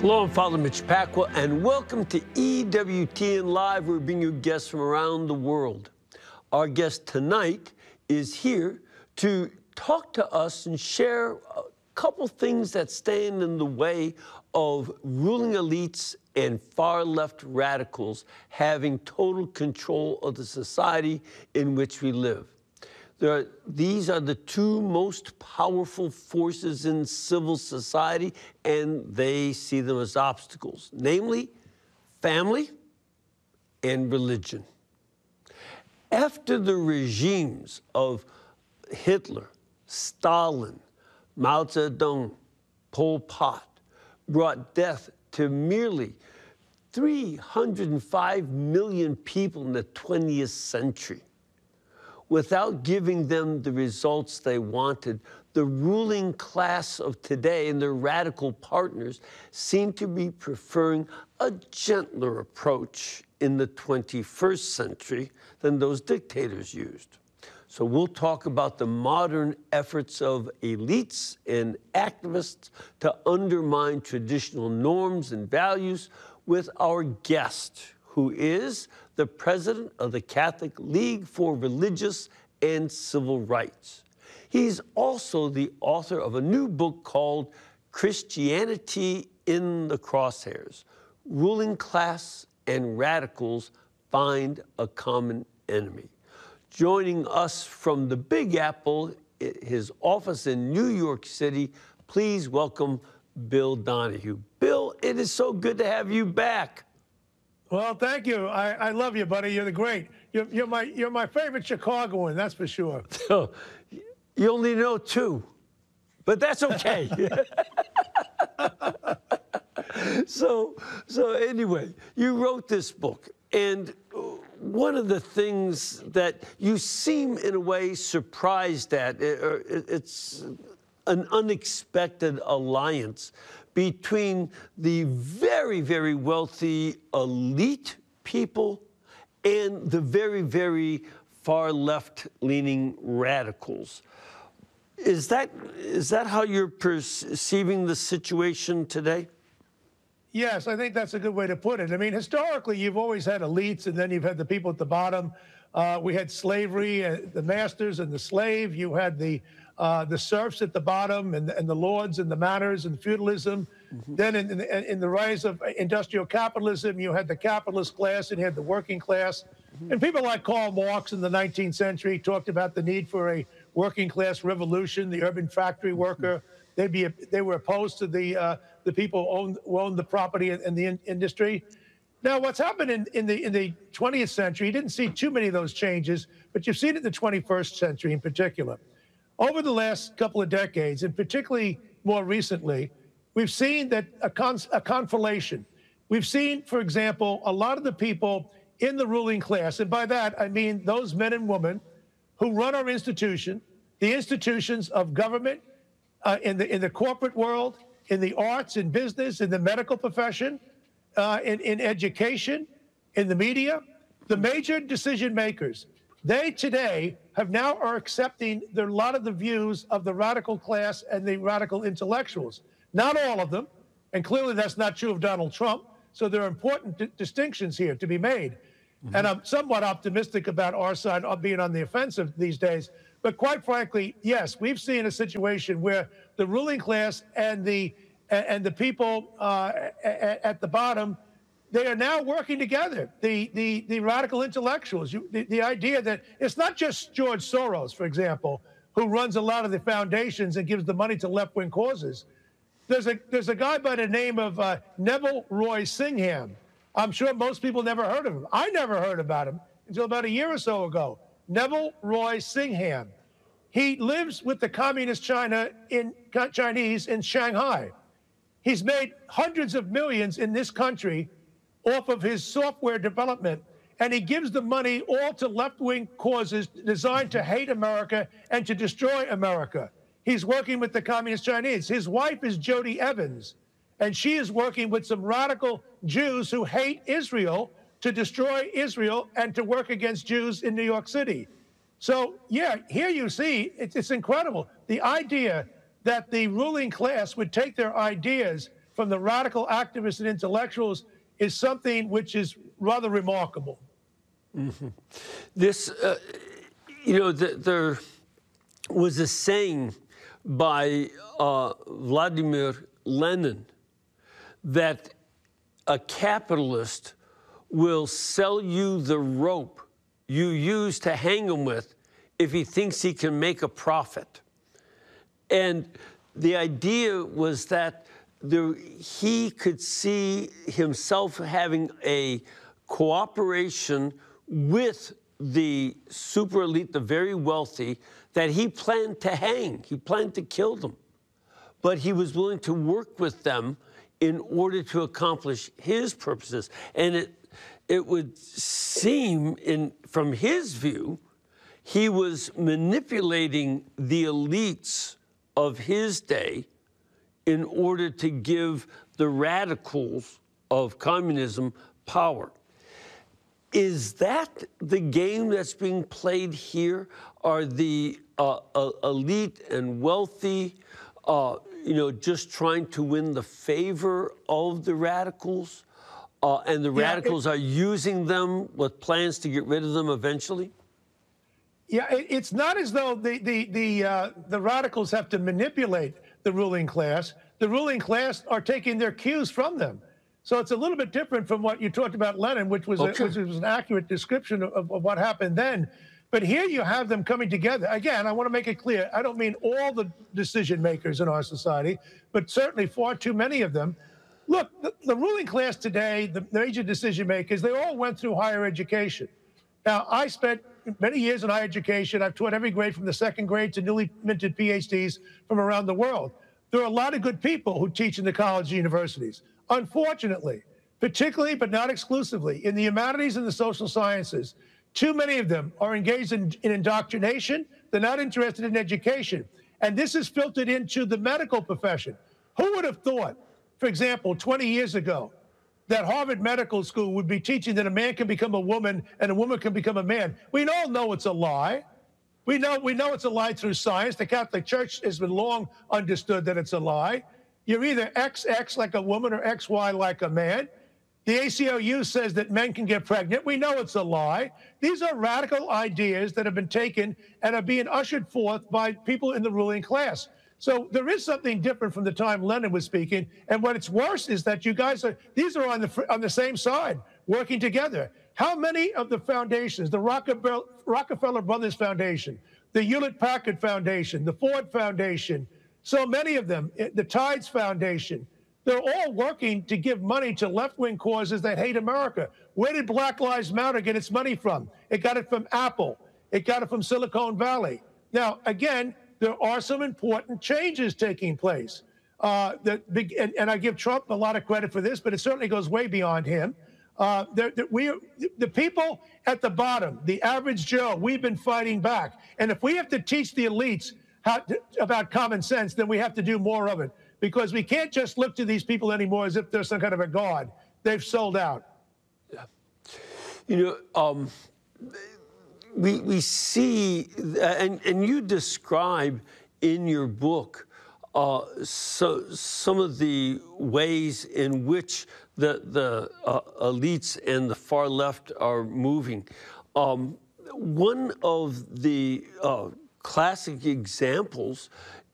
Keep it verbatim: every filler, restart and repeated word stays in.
Hello, I'm Father Mitch Pacwa, and welcome to E W T N Live. We're bringing you guests from around the world. Our guest tonight is here to talk to us and share a couple things that stand in the way of ruling elites and far-left radicals having total control of the society in which we live. There are, these are the two most powerful forces in civil society, and they see them as obstacles, namely family and religion. After the regimes of Hitler, Stalin, Mao Zedong, Pol Pot brought death to merely three hundred five million people in the twentieth century, without giving them the results they wanted, the ruling class of today and their radical partners seem to be preferring a gentler approach in the twenty-first century than those dictators used. So we'll talk about the modern efforts of elites and activists to undermine traditional norms and values with our guest, who is the president of the Catholic League for Religious and Civil Rights. He's also the author of a new book called Christianity in the Crosshairs: Ruling Class and Radicals Find a Common Enemy. Joining us from the Big Apple, his office in New York City, please welcome Bill Donohue. Bill, it is so good to have you back. Well, thank you. I, I love you, buddy. You're the great. You're, you're my you're my favorite Chicagoan, that's for sure. So, you only know two, but that's okay. so so anyway, you wrote this book, and one of the things that you seem in a way surprised at, it's an unexpected alliance between the very, very wealthy elite people and the very, very far left-leaning radicals. Is that, is that how you're perceiving the situation today? Yes, I think that's a good way to put it. I mean, historically, you've always had elites, and then you've had the people at the bottom. Uh, we had slavery, uh, the masters and the slave. You had the uh, the serfs at the bottom, and, and the lords and the manors and feudalism. Mm-hmm. Then in, in, in the rise of industrial capitalism, you had the capitalist class and you had the working class. Mm-hmm. And people like Karl Marx in the nineteenth century talked about the need for a working class revolution, the urban factory worker. Mm-hmm. They'd be, they were opposed to the uh, the people who owned, who owned the property in, in the in industry. Now, what's happened in, in the in the twentieth century, you didn't see too many of those changes, but you've seen it in the twenty-first century in particular. Over the last couple of decades, and particularly more recently, we've seen that a, con a conflation. We've seen, for example, a lot of the people in the ruling class, and by that I mean those men and women who run our institution, the institutions of government, Uh, in the in the corporate world, in the arts, in business, in the medical profession, uh, in, in education, in the media, the major decision makers, they today have now are accepting the, a lot of the views of the radical class and the radical intellectuals. Not all of them, and clearly that's not true of Donald Trump. So there are important d distinctions here to be made. Mm-hmm. And I'm somewhat optimistic about our side of being on the offensive these days. But quite frankly, yes, we've seen a situation where the ruling class and the and the people uh, at the bottom, they are now working together. The the the radical intellectuals, you, the, the idea that it's not just George Soros, for example, who runs a lot of the foundations and gives the money to left-wing causes. There's a there's a guy by the name of uh, Neville Roy Singham. I'm sure most people never heard of him. I never heard about him until about a year or so ago. Neville Roy Singham. He lives with the communist China in Chinese in Shanghai. He's made hundreds of millions in this country off of his software development, and he gives the money all to left-wing causes designed to hate America and to destroy America. He's working with the communist Chinese. His wife is Jody Evans, and she is working with some radical Jews who hate Israel to destroy Israel and to work against Jews in New York City. So, yeah, here you see, it's, it's incredible. The idea that the ruling class would take their ideas from the radical activists and intellectuals is something which is rather remarkable. Mm-hmm. This, uh, you know, the, there was a saying by uh, Vladimir Lenin that a capitalist will sell you the rope you use to hang him with if he thinks he can make a profit. And the idea was that there, he could see himself having a cooperation with the super elite, the very wealthy, that he planned to hang. He planned to kill them. But he was willing to work with them in order to accomplish his purposes. And it, it would seem, in, from his view, he was manipulating the elites of his day in order to give the radicals of communism power. Is that the game that's being played here? Are the uh, uh, elite and wealthy, uh, you know, just trying to win the favor of the radicals? Uh, and the yeah, radicals it, are using them with plans to get rid of them eventually? Yeah, it, it's not as though the, the, the, uh, the radicals have to manipulate the ruling class. The ruling class are taking their cues from them. So it's a little bit different from what you talked about Lenin, which was, okay. a, which was an accurate description of, of what happened then. But here you have them coming together. Again, I want to make it clear, I don't mean all the decision makers in our society, but certainly far too many of them. Look, the, the ruling class today, the major decision makers, they all went through higher education. Now, I spent many years in higher education. I've taught every grade from the second grade to newly minted P H Ds from around the world. There are a lot of good people who teach in the college and universities. Unfortunately, particularly but not exclusively, in the humanities and the social sciences, too many of them are engaged in, in indoctrination. They're not interested in education. And this is filtered into the medical profession. Who would have thought, for example, twenty years ago, that Harvard Medical School would be teaching that a man can become a woman and a woman can become a man? We all know it's a lie. We know, we know it's a lie through science. The Catholic Church has been long understood that it's a lie. You're either X X like a woman or X Y like a man. The A C L U says that men can get pregnant. We know it's a lie. These are radical ideas that have been taken and are being ushered forth by people in the ruling class. So there is something different from the time Lenin was speaking. And what it's worse is that you guys are, these are on the, on the same side, working together. How many of the foundations, the Rockefeller Brothers Foundation, the Hewlett-Packard Foundation, the Ford Foundation, so many of them, the Tides Foundation, they're all working to give money to left-wing causes that hate America. Where did Black Lives Matter get its money from? It got it from Apple. It got it from Silicon Valley. Now, again, there are some important changes taking place. Uh, that big, and, and I give Trump a lot of credit for this, but it certainly goes way beyond him. Uh, the, the, we, the people at the bottom, the average Joe, we've been fighting back. And if we have to teach the elites how to, about common sense, then we have to do more of it. Because we can't just look to these people anymore as if they're some kind of a god. They've sold out. Yeah. You know, um, we, we see, and, and you describe in your book uh, so, some of the ways in which the, the uh, elites and the far left are moving. Um, one of the uh, classic examples